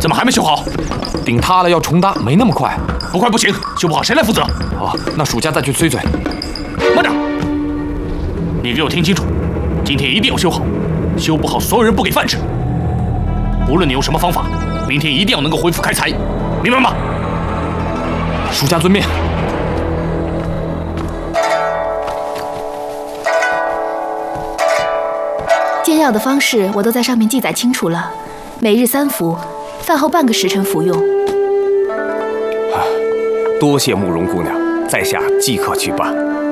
怎么还没修好？ 顶塌了要重搭，没那么快。 不快不行，修不好谁来负责？ 好，那属下再去催催。 慢着，你给我听清楚，今天一定要修好，修不好所有人不给饭吃。无论你用什么方法，明天一定要能够恢复开采，明白吗？ 属下遵命。 煎药的方式我都在上面记载清楚了，每日3服，饭后半个时辰服用。 多谢慕容姑娘，在下即刻去办。